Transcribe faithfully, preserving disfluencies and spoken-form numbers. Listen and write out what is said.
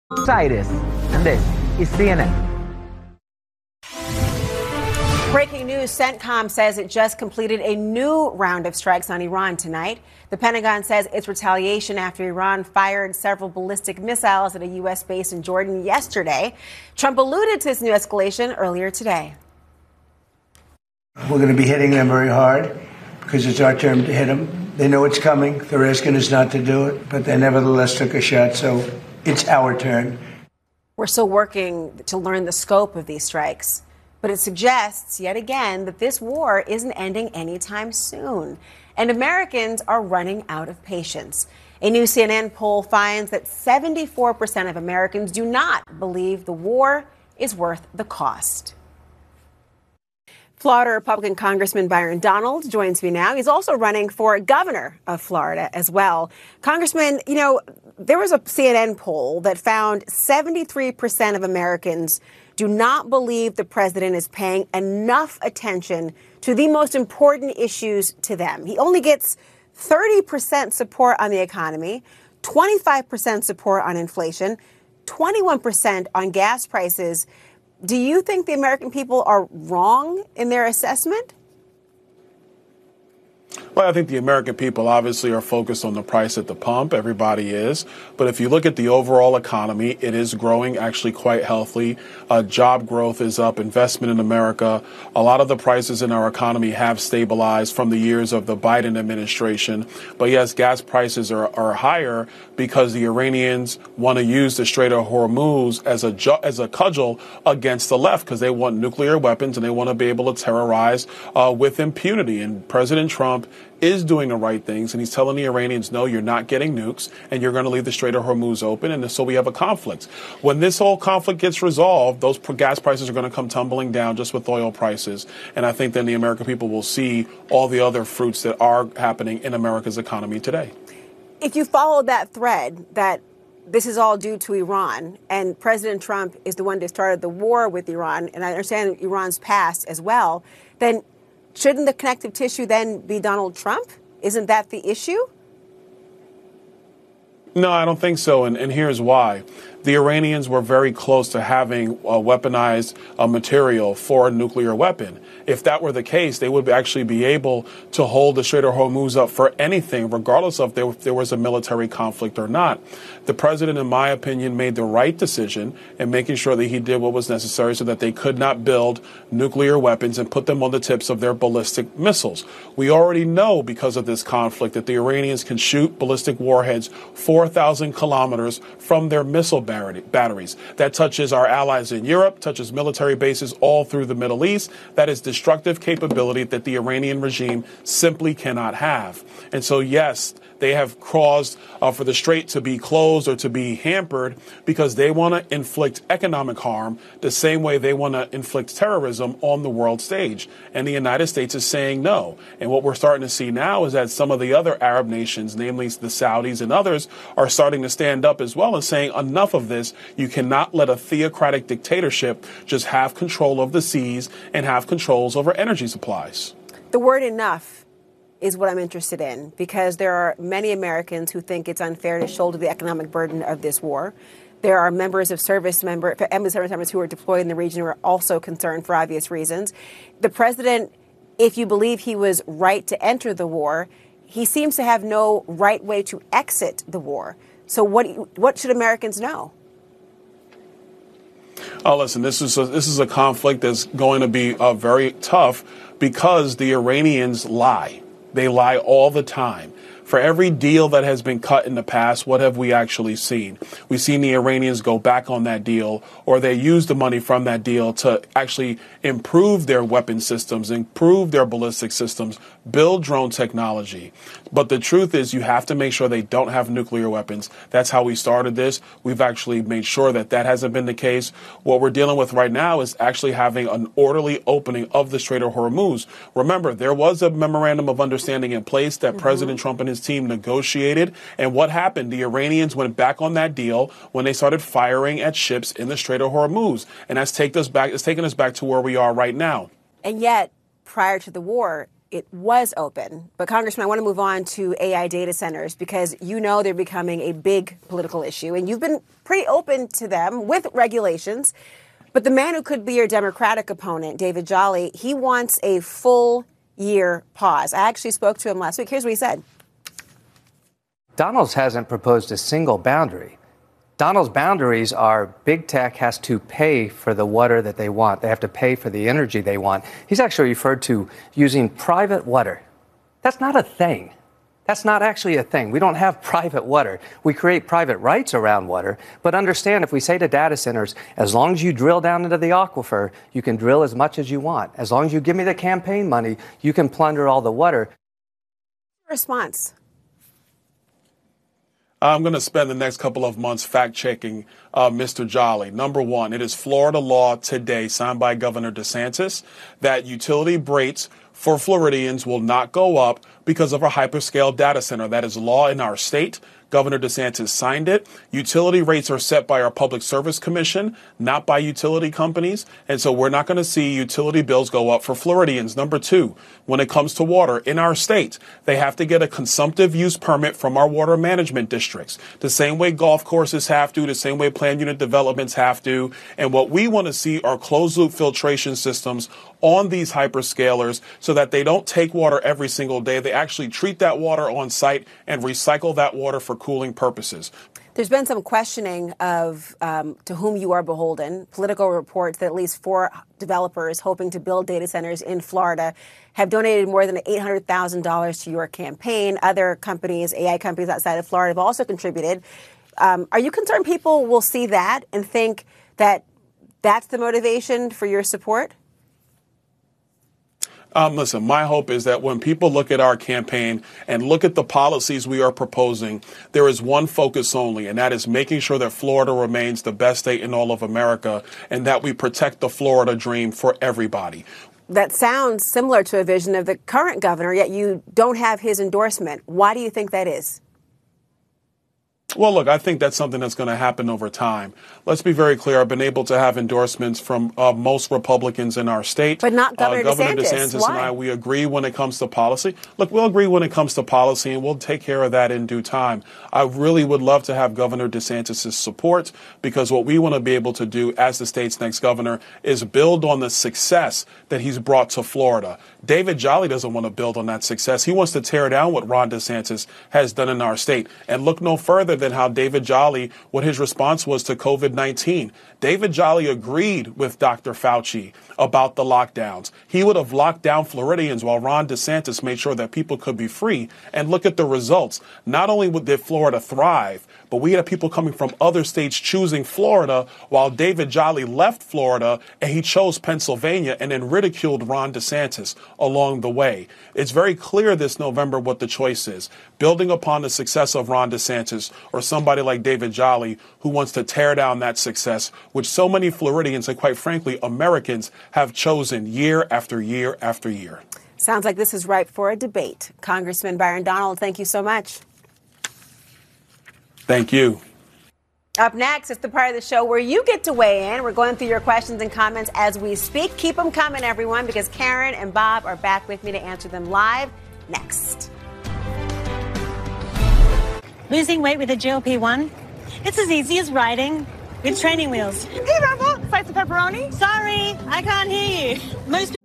Cyrus, and this is C N N. Breaking news, CENTCOM says it just completed a new round of strikes on Iran tonight. The Pentagon says it's retaliation after Iran fired several ballistic missiles at a U S base in Jordan yesterday. Trump alluded to this new escalation earlier today. We're going to be hitting them very hard because it's our turn to hit them. They know it's coming. They're asking us not to do it, but they nevertheless took a shot, so it's our turn. We're still working to learn the scope of these strikes. But it suggests, yet again, that this war isn't ending anytime soon. And Americans are running out of patience. A new C N N poll finds that seventy-four percent of Americans do not believe the war is worth the cost. Florida Republican Congressman Byron Donalds joins me now. He's also running for governor of Florida as well. Congressman, you know, there was a C N N poll that found seventy-three percent of Americans do not believe the president is paying enough attention to the most important issues to them. He only gets thirty percent support on the economy, twenty-five percent support on inflation, twenty-one percent on gas prices. Do you think the American people are wrong in their assessment? Well, I think the American people obviously are focused on the price at the pump. Everybody is. But if you look at the overall economy, it is growing actually quite healthy. Uh, job growth is up. Investment in America. A lot of the prices in our economy have stabilized from the years of the Biden administration. But yes, gas prices are, are higher because the Iranians want to use the Strait of Hormuz as a ju- as a cudgel against the left because they want nuclear weapons and they want to be able to terrorize uh, with impunity. And President Trump is doing the right things, and he's telling the Iranians, no, you're not getting nukes, and you're going to leave the Strait of Hormuz open, and so we have a conflict. When this whole conflict gets resolved, those gas prices are going to come tumbling down just with oil prices, and I think then the American people will see all the other fruits that are happening in America's economy today. If you follow that thread, that this is all due to Iran, and President Trump is the one that started the war with Iran, and I understand Iran's past as well, then shouldn't the connective tissue then be Donald Trump? Isn't that the issue? No, I don't think so, and, and here's why. The Iranians were very close to having uh, weaponized uh, material for a nuclear weapon. If that were the case, they would actually be able to hold the Strait of Hormuz up for anything, regardless of if there was a military conflict or not. The president, in my opinion, made the right decision in making sure that he did what was necessary so that they could not build nuclear weapons and put them on the tips of their ballistic missiles. We already know because of this conflict that the Iranians can shoot ballistic warheads four thousand kilometers from their missile batteries. That touches our allies in Europe, touches military bases all through the Middle East. That is destructive capability that the Iranian regime simply cannot have. And so, yes, they have caused uh, for the strait to be closed or to be hampered because they want to inflict economic harm the same way they want to inflict terrorism on the world stage. And the United States is saying no. And what we're starting to see now is that some of the other Arab nations, namely the Saudis and others, are starting to stand up as well and saying enough of this. You cannot let a theocratic dictatorship just have control of the seas and have controls over energy supplies. The word enough is what I'm interested in, because there are many Americans who think it's unfair to shoulder the economic burden of this war. There are members of service member, service members who are deployed in the region who are also concerned for obvious reasons. The president, if you believe he was right to enter the war, he seems to have no right way to exit the war. So what what should Americans know? Oh, listen, this is a, this is a conflict that's going to be uh, very tough because the Iranians lie. They lie all the time. For every deal that has been cut in the past, what have we actually seen? We've seen the Iranians go back on that deal, or they use the money from that deal to actually improve their weapon systems, improve their ballistic systems, build drone technology. But the truth is you have to make sure they don't have nuclear weapons. That's how we started this. We've actually made sure that that hasn't been the case. What we're dealing with right now is actually having an orderly opening of the Strait of Hormuz. Remember, there was a memorandum of understanding in place that mm-hmm. President Trump and his team negotiated. And what happened? The Iranians went back on that deal when they started firing at ships in the Strait of Hormuz. And that's taken us back, it's taken us back to where we are right now. And yet, prior to the war, it was open. But Congressman, I want to move on to A I data centers because you know they're becoming a big political issue, and you've been pretty open to them with regulations. But the man who could be your Democratic opponent, David Jolly, he wants a full year pause. I actually spoke to him last week. Here's what he said. Donald's hasn't proposed a single boundary. Donald's boundaries are big tech has to pay for the water that they want. They have to pay for the energy they want. He's actually referred to using private water. That's not a thing. That's not actually a thing. We don't have private water. We create private rights around water. But understand, if we say to data centers, as long as you drill down into the aquifer, you can drill as much as you want. As long as you give me the campaign money, you can plunder all the water. Response. I'm going to spend the next couple of months fact-checking uh, Mister Jolly. Number one, it is Florida law today, signed by Governor DeSantis, that utility rates for Floridians will not go up because of a hyperscale data center. That is law in our state. Governor DeSantis signed it. Utility rates are set by our Public Service Commission, not by utility companies. And so we're not going to see utility bills go up for Floridians. Number two, when it comes to water in our state, they have to get a consumptive use permit from our water management districts, the same way golf courses have to, the same way planned unit developments have to. And what we want to see are closed loop filtration systems on these hyperscalers so that they don't take water every single day. They actually treat that water on site and recycle that water for cooling purposes. There's been some questioning of um, to whom you are beholden. Political reports that at least four developers hoping to build data centers in Florida have donated more than eight hundred thousand dollars to your campaign. Other companies, A I companies outside of Florida, have also contributed. Um, are you concerned people will see that and think that that's the motivation for your support? Um, listen, my hope is that when people look at our campaign and look at the policies we are proposing, there is one focus only, and that is making sure that Florida remains the best state in all of America and that we protect the Florida dream for everybody. That sounds similar to a vision of the current governor, yet you don't have his endorsement. Why do you think that is? Well, look, I think that's something that's going to happen over time. Let's be very clear. I've been able to have endorsements from uh, most Republicans in our state. But not Governor, uh, Governor DeSantis. DeSantis Why? and I, we agree when it comes to policy. Look, we'll agree when it comes to policy, and we'll take care of that in due time. I really would love to have Governor DeSantis' support, because what we want to be able to do as the state's next governor is build on the success that he's brought to Florida. David Jolly doesn't want to build on that success. He wants to tear down what Ron DeSantis has done in our state. And look no further than how David Jolly, what his response was to COVID nineteen. David Jolly agreed with Doctor Fauci about the lockdowns. He would have locked down Floridians while Ron DeSantis made sure that people could be free. And look at the results. Not only did Florida thrive, but we had people coming from other states choosing Florida, while David Jolly left Florida and he chose Pennsylvania and then ridiculed Ron DeSantis along the way. It's very clear this November what the choice is: building upon the success of Ron DeSantis or somebody like David Jolly who wants to tear down that success, which so many Floridians and, quite frankly, Americans have chosen year after year after year. Sounds like this is ripe for a debate. Congressman Byron Donald, thank you so much. Thank you. Up next, it's the part of the show where you get to weigh in. We're going through your questions and comments as we speak. Keep them coming, everyone, because Karen and Bob are back with me to answer them live next. Losing weight with a G L P one? It's as easy as riding with training wheels. Hey, Rebel, slice of pepperoni? Sorry, I can't hear you. Most